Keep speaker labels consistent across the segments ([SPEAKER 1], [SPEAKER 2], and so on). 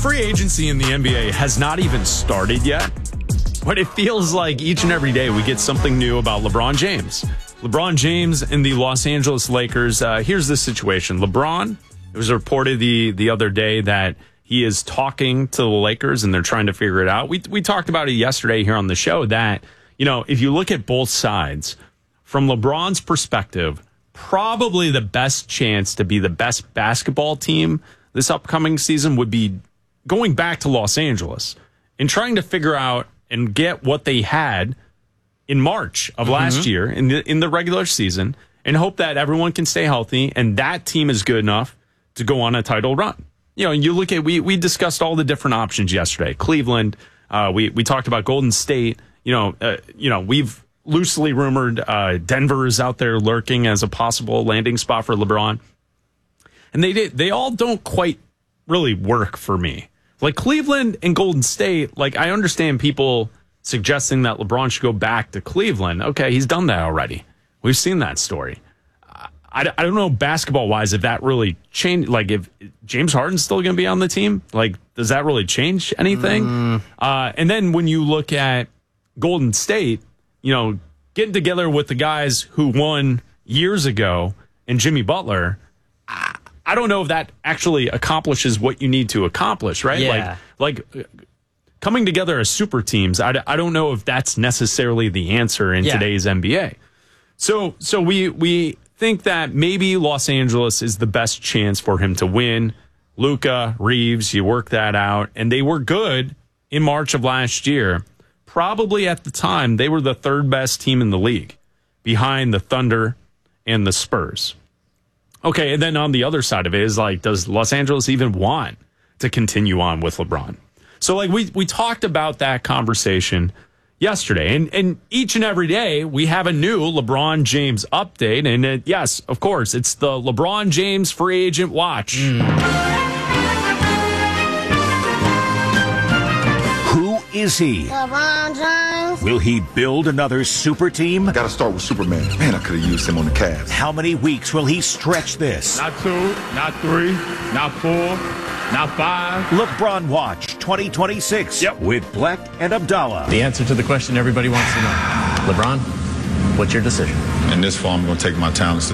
[SPEAKER 1] Free agency in the NBA has not even started yet, but it feels like each and every day we get something new about LeBron James. LeBron James and the Los Angeles Lakers. Here's the situation. LeBron, it was reported the other day that he is talking to the Lakers and they're trying to figure it out. We talked about it yesterday here on the show that, you know, if you look at both sides, from LeBron's perspective, probably the best chance to be the best basketball team this upcoming season would be going back to Los Angeles and trying to figure out and get what they had in March of last year in the regular season and hope that everyone can stay healthy and that team is good enough to go on a title run. You know, you look at, we discussed all the different options yesterday. Cleveland, we talked about Golden State. We've loosely rumored Denver is out there lurking as a possible landing spot for LeBron. And they all don't quite really work for me. Like Cleveland and Golden State, like I understand people suggesting that LeBron should go back to Cleveland. Okay, he's done that already. We've seen that story. I don't know basketball-wise if that really changed. Like if James Harden's still going to be on the team, like does that really change anything? And then when you look at Golden State, you know, getting together with the guys who won years ago and Jimmy Butler, I don't know if that actually accomplishes what you need to accomplish, right?
[SPEAKER 2] Yeah.
[SPEAKER 1] Like coming together as super teams, I don't know if that's necessarily the answer in today's NBA. So we think that maybe Los Angeles is the best chance for him to win. Luka, Reeves, you work that out. And they were good in March of last year. Probably at the time, they were the third best team in the league behind the Thunder and the Spurs. Okay, and then on the other side of it is like, does Los Angeles even want to continue on with LeBron? So like we talked about that conversation yesterday, and each and every day we have a new LeBron James update, and yes, of course, it's the LeBron James free agent watch.
[SPEAKER 3] Who is he?
[SPEAKER 4] LeBron James.
[SPEAKER 3] Will he build another super team?
[SPEAKER 5] Got to start with Superman. Man, I could have used him on the Cavs.
[SPEAKER 3] How many weeks will he stretch this?
[SPEAKER 6] Not 2, not 3, not 4, not 5.
[SPEAKER 3] LeBron Watch 2026 with Black and Abdallah.
[SPEAKER 7] The answer to the question everybody wants to know. LeBron, what's your decision?
[SPEAKER 5] In this fall, I'm going to take my talents.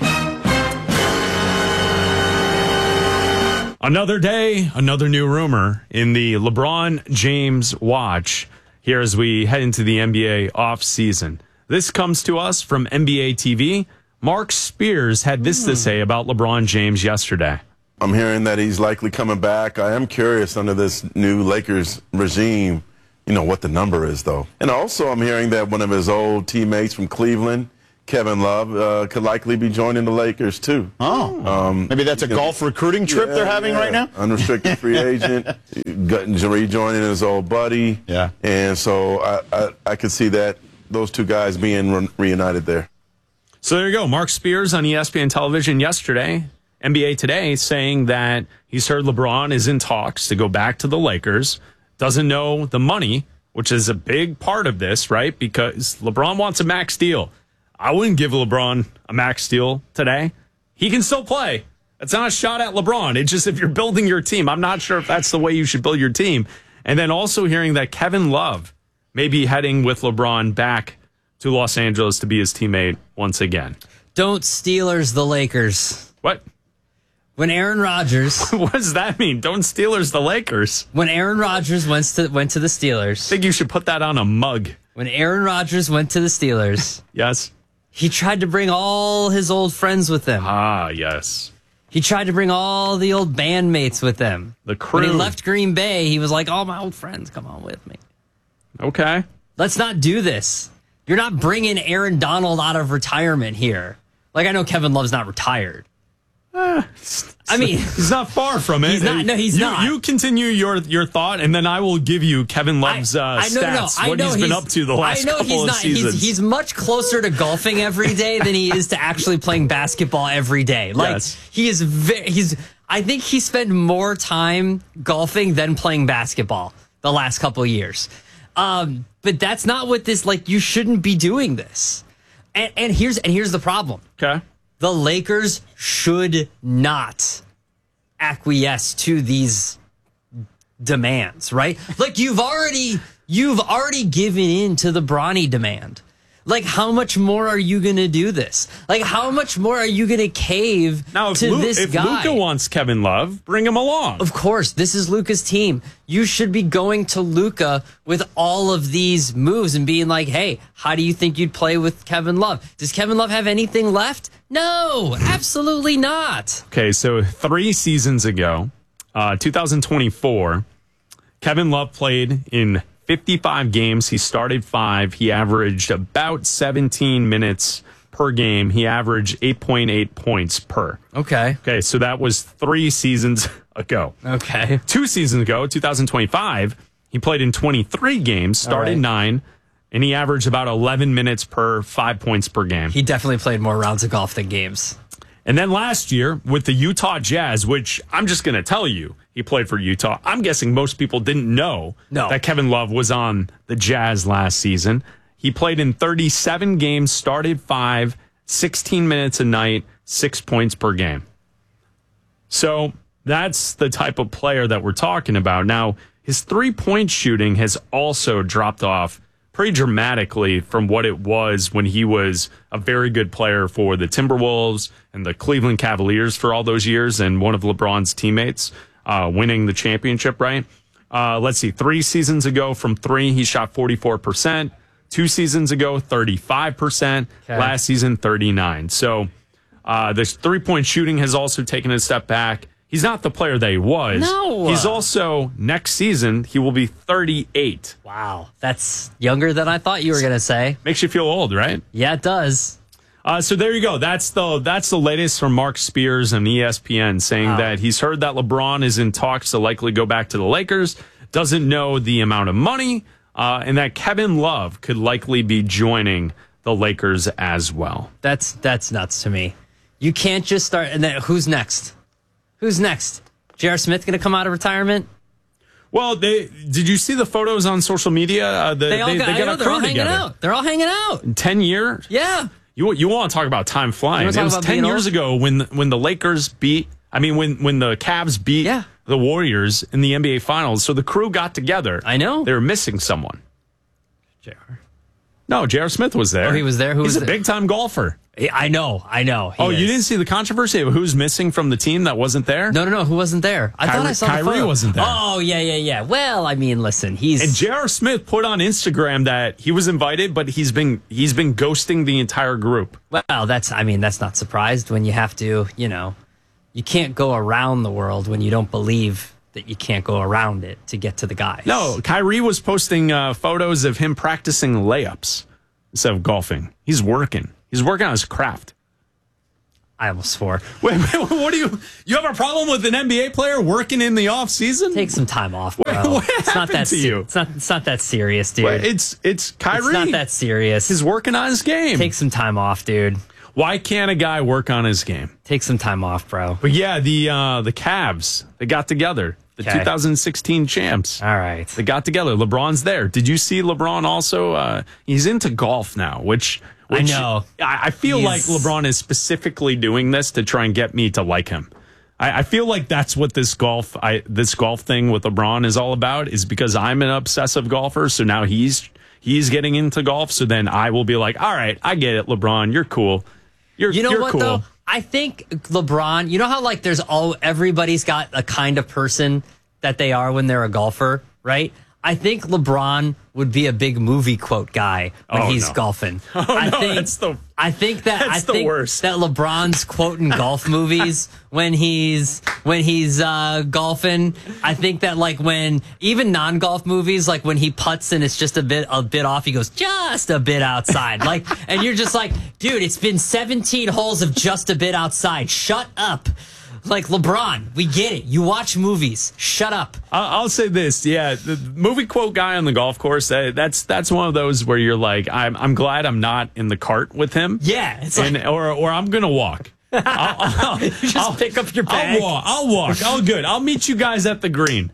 [SPEAKER 1] Another day, another new rumor in the LeBron James watch here as we head into the NBA offseason. This comes to us from NBA TV. Mark Spears had this to say about LeBron James yesterday.
[SPEAKER 8] I'm hearing that he's likely coming back. I am curious under this new Lakers regime, you know, what the number is, though. And also I'm hearing that one of his old teammates from Cleveland, Kevin Love, could likely be joining the Lakers, too.
[SPEAKER 9] Oh. Maybe that's a golf recruiting trip they're having right now?
[SPEAKER 8] Unrestricted free agent, rejoining his old buddy.
[SPEAKER 9] Yeah.
[SPEAKER 8] And so I could see that those two guys being reunited there.
[SPEAKER 1] So there you go. Mark Spears on ESPN television yesterday, NBA Today, saying that he's heard LeBron is in talks to go back to the Lakers, doesn't know the money, which is a big part of this, right? Because LeBron wants a max deal. I wouldn't give LeBron a max deal today. He can still play. It's not a shot at LeBron. It's just if you're building your team, I'm not sure if that's the way you should build your team. And then also hearing that Kevin Love may be heading with LeBron back to Los Angeles to be his teammate once again.
[SPEAKER 2] Don't Steelers the Lakers.
[SPEAKER 1] What?
[SPEAKER 2] When Aaron Rodgers...
[SPEAKER 1] What does that mean? Don't Steelers the Lakers.
[SPEAKER 2] When Aaron Rodgers went to the Steelers...
[SPEAKER 1] I think you should put that on a mug.
[SPEAKER 2] When Aaron Rodgers went to the Steelers...
[SPEAKER 1] Yes.
[SPEAKER 2] He tried to bring all his old friends with him.
[SPEAKER 1] Ah, yes.
[SPEAKER 2] He tried to bring all the old bandmates with him.
[SPEAKER 1] The crew.
[SPEAKER 2] When he left Green Bay, he was like, all my old friends, come on with me.
[SPEAKER 1] Okay.
[SPEAKER 2] Let's not do this. You're not bringing Aaron Donald out of retirement here. Like, I know Kevin Love's not retired. I mean,
[SPEAKER 1] he's not far from it.
[SPEAKER 2] He's not. No, he's not.
[SPEAKER 1] You continue your thought, and then I will give you Kevin Love's stats. What he's been up to the last couple of seasons.
[SPEAKER 2] He's much closer to golfing every day than he is to actually playing basketball every day. Like
[SPEAKER 1] yes.
[SPEAKER 2] He is I think he spent more time golfing than playing basketball the last couple of years. But that's not what this. Like, you shouldn't be doing this. And here's the problem.
[SPEAKER 1] Okay.
[SPEAKER 2] The Lakers should not acquiesce to these demands, right? Like you've already given in to the Bronny demand. Like, how much more are you going to do this? Like, how much more are you going to cave
[SPEAKER 1] now,
[SPEAKER 2] to this guy?
[SPEAKER 1] If Luka wants Kevin Love, bring him along.
[SPEAKER 2] Of course, this is Luka's team. You should be going to Luka with all of these moves and being like, hey, how do you think you'd play with Kevin Love? Does Kevin Love have anything left? No, absolutely not.
[SPEAKER 1] Okay, so 3 seasons ago, 2024, Kevin Love played in 55 games. He started 5. He averaged about 17 minutes per game. He averaged 8.8 points per.
[SPEAKER 2] Okay,
[SPEAKER 1] so that was 3 seasons ago.
[SPEAKER 2] Okay.
[SPEAKER 1] 2 seasons ago, 2025, he played in 23 games, started 9, and he averaged about 11 minutes per 5 points per game.
[SPEAKER 2] He definitely played more rounds of golf than games.
[SPEAKER 1] And then last year with the Utah Jazz, which I'm just going to tell you, he played for Utah. I'm guessing most people didn't know that Kevin Love was on the Jazz last season. He played in 37 games, started 5, 16 minutes a night, 6 points per game. So that's the type of player that we're talking about. Now, his 3-point shooting has also dropped off pretty dramatically from what it was when he was a very good player for the Timberwolves and the Cleveland Cavaliers for all those years and one of LeBron's teammates winning the championship, right? Let's see, 3 seasons ago from 3, he shot 44%. 2 seasons ago, 35%.
[SPEAKER 2] Okay.
[SPEAKER 1] Last season, 39%. So this 3-point shooting has also taken a step back. He's not the player that he was.
[SPEAKER 2] No.
[SPEAKER 1] He's also, next season, he will be 38.
[SPEAKER 2] Wow. That's younger than I thought you were going to say.
[SPEAKER 1] Makes you feel old, right?
[SPEAKER 2] Yeah, it does.
[SPEAKER 1] So there you go. That's the latest from Mark Spears and ESPN saying that he's heard that LeBron is in talks to likely go back to the Lakers, doesn't know the amount of money, and that Kevin Love could likely be joining the Lakers as well.
[SPEAKER 2] That's nuts to me. You can't just start. And then who's next? Who's next? J.R. Smith going to come out of retirement?
[SPEAKER 1] Well, did you see the photos on social media? They got a crew together.
[SPEAKER 2] They're all hanging out.
[SPEAKER 1] 10 years?
[SPEAKER 2] Yeah.
[SPEAKER 1] You want to talk about time flying? It was 10 years ago when the Lakers beat. I mean, when the Cavs beat the Warriors in the NBA Finals. So the crew got together.
[SPEAKER 2] I know.
[SPEAKER 1] They were missing someone.
[SPEAKER 2] J.R.
[SPEAKER 1] No, J.R. Smith was there.
[SPEAKER 2] Oh, he was there?
[SPEAKER 1] He's a big-time golfer.
[SPEAKER 2] I know.
[SPEAKER 1] You didn't see the controversy of who's missing from the team that wasn't there?
[SPEAKER 2] No. Who wasn't there? I thought I saw the photo.
[SPEAKER 1] Kyrie wasn't there.
[SPEAKER 2] Oh, yeah. Well, I mean, listen,
[SPEAKER 1] And J.R. Smith put on Instagram that he was invited, but he's been ghosting the entire group.
[SPEAKER 2] Well, that's not surprised when you have to, you can't go around the world when you don't believe that you can't go around it to get to the guys.
[SPEAKER 1] No, Kyrie was posting photos of him practicing layups instead of golfing. He's working on his craft.
[SPEAKER 2] I almost swore.
[SPEAKER 1] Wait, what do you have a problem with an NBA player working in the off season?
[SPEAKER 2] Take some time off, bro.
[SPEAKER 1] What happened to you?
[SPEAKER 2] It's not that serious, dude.
[SPEAKER 1] Wait, it's Kyrie.
[SPEAKER 2] It's not that serious.
[SPEAKER 1] He's working on his game.
[SPEAKER 2] Take some time off, dude.
[SPEAKER 1] Why can't a guy work on his game?
[SPEAKER 2] Take some time off, bro.
[SPEAKER 1] But yeah, the Cavs, they got together. The 2016 champs.
[SPEAKER 2] All right.
[SPEAKER 1] They got together. LeBron's there. Did you see LeBron also? He's into golf now, which
[SPEAKER 2] I know.
[SPEAKER 1] I feel like LeBron is specifically doing this to try and get me to like him. I feel like that's what this golf thing with LeBron is all about, is because I'm an obsessive golfer. So now he's getting into golf. So then I will be like, all right, I get it, LeBron. You're cool. You're
[SPEAKER 2] what,
[SPEAKER 1] cool.
[SPEAKER 2] Though? I think LeBron, you know how like everybody's got a kind of person that they are when they're a golfer, right? I think LeBron would be a big movie quote guy when he's golfing. I think the worst. That LeBron's quoting golf movies when he's golfing. I think that like when even non-golf movies, like when he putts and it's just a bit off, he goes just a bit outside. Like, and you're just like, dude, it's been 17 holes of just a bit outside. Shut up. Like, LeBron, we get it. You watch movies. Shut up.
[SPEAKER 1] I'll say this. Yeah, the movie quote guy on the golf course, that's one of those where you're like, I'm glad I'm not in the cart with him.
[SPEAKER 2] Yeah. It's
[SPEAKER 1] or I'm going to walk. I'll
[SPEAKER 2] pick up your bag.
[SPEAKER 1] I'll walk. I'll good. I'll meet you guys at the green.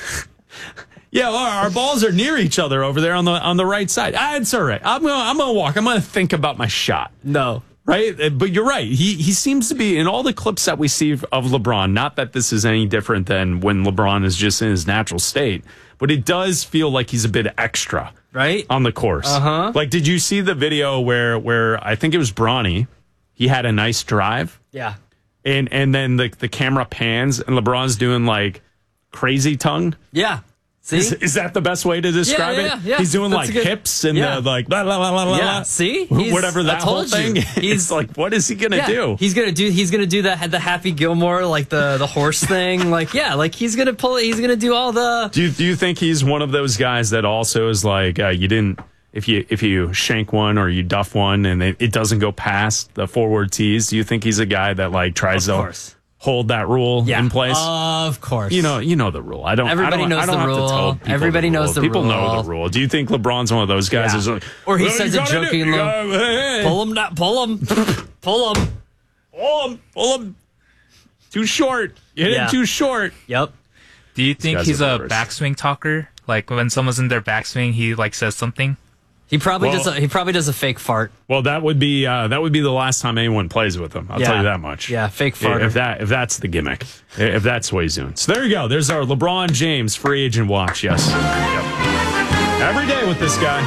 [SPEAKER 1] Yeah, well, our balls are near each other over there on the right side. It's all right. I'm gonna walk. I'm gonna think about my shot.
[SPEAKER 2] No.
[SPEAKER 1] Right? But you're right. He seems to be, in all the clips that we see of LeBron, not that this is any different than when LeBron is just in his natural state, but it does feel like he's a bit extra.
[SPEAKER 2] Right?
[SPEAKER 1] On the course.
[SPEAKER 2] Uh-huh.
[SPEAKER 1] Like, did you see the video where I think it was Bronny, he had a nice drive?
[SPEAKER 2] Yeah.
[SPEAKER 1] And then the camera pans and LeBron's doing like crazy tongue.
[SPEAKER 2] Yeah. See?
[SPEAKER 1] Is that the best way to describe it?
[SPEAKER 2] Yeah.
[SPEAKER 1] He's doing
[SPEAKER 2] That's
[SPEAKER 1] like
[SPEAKER 2] good,
[SPEAKER 1] hips and the like blah, blah, blah, blah, blah.
[SPEAKER 2] Yeah. See?
[SPEAKER 1] Whatever that whole thing.
[SPEAKER 2] He's
[SPEAKER 1] He's like, what is he gonna do?
[SPEAKER 2] He's gonna do that the Happy Gilmore, like the horse thing. Like, yeah, like he's gonna do all the.
[SPEAKER 1] Do you think he's one of those guys that also is like you didn't if you shank one or you duff one and it doesn't go past the forward tees? Do you think he's a guy that like tries to hold that rule in place?
[SPEAKER 2] Of course.
[SPEAKER 1] You know the rule.
[SPEAKER 2] Everybody knows the rule. Everybody knows the rule.
[SPEAKER 1] People know the rule. Do you think LeBron's one of those guys?
[SPEAKER 2] Yeah.
[SPEAKER 1] Who's like,
[SPEAKER 2] or he says it jokingly. Pull him, not pull him. Pull him.
[SPEAKER 1] Too short. You hit it too short.
[SPEAKER 2] Yep.
[SPEAKER 4] Do you think he's a backswing talker? Like when someone's in their backswing, he like says something?
[SPEAKER 2] He probably does a fake fart.
[SPEAKER 1] Well, that would be the last time anyone plays with him. I'll tell you that much.
[SPEAKER 2] Yeah, fake fart.
[SPEAKER 1] If that's the gimmick, if that's what he's doing. So there you go. There's our LeBron James free agent watch. Yes. Yep. Every day with this guy.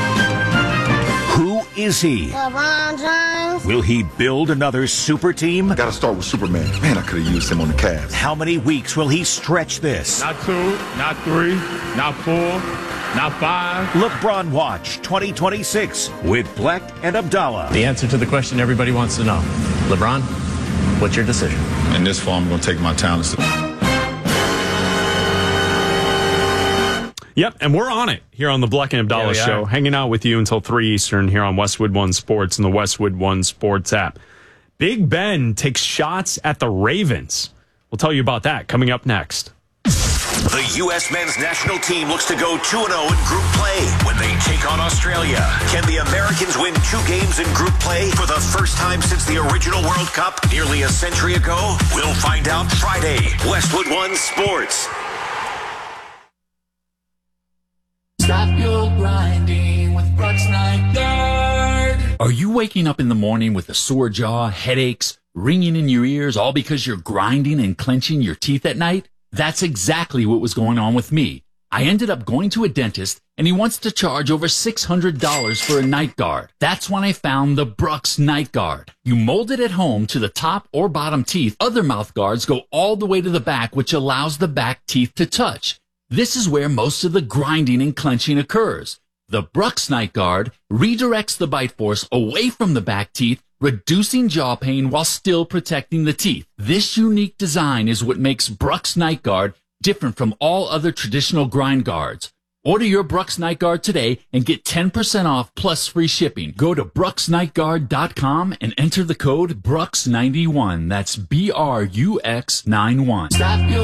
[SPEAKER 3] Who is he?
[SPEAKER 10] LeBron James.
[SPEAKER 3] Will he build another super team?
[SPEAKER 5] Gotta start with Superman. Man, I could have used him on the Cavs.
[SPEAKER 3] How many weeks will he stretch this?
[SPEAKER 6] Not 2, not 3, not 4, not 5.
[SPEAKER 3] LeBron Watch 2026 with Black and Abdallah.
[SPEAKER 7] The answer to the question everybody wants to know. LeBron, what's your decision?
[SPEAKER 5] In this fall, I'm going to take my talents to...
[SPEAKER 1] Yep, and we're on it here on the Black and Abdallah Show, hanging out with you until 3 Eastern here on Westwood One Sports and the Westwood One Sports app. Big Ben takes shots at the Ravens. We'll tell you about that coming up next.
[SPEAKER 3] The U.S. men's national team looks to go 2-0 in group play when they take on Australia. Can the Americans win 2 games in group play for the first time since the original World Cup nearly a century ago? We'll find out Friday. Westwood One Sports.
[SPEAKER 11] Stop your grinding with Brooks Night Guard. Are you waking up in the morning with a sore jaw, headaches, ringing in your ears, all because you're grinding and clenching your teeth at night? That's exactly what was going on with me. I ended up going to a dentist, and he wants to charge over $600 for a night guard. That's when I found the Brooks Night Guard. You mold it at home to the top or bottom teeth. Other mouth guards go all the way to the back, which allows the back teeth to touch. This is where most of the grinding and clenching occurs. The Brooks Night Guard redirects the bite force away from the back teeth, reducing jaw pain while still protecting the teeth. This unique design is what makes Brooks Night Guard different from all other traditional grind guards. Order your Brooks Night Guard today and get 10% off plus free shipping. Go to brooksnightguard.com and enter the code BROOKS91. That's BRUX91. Stop your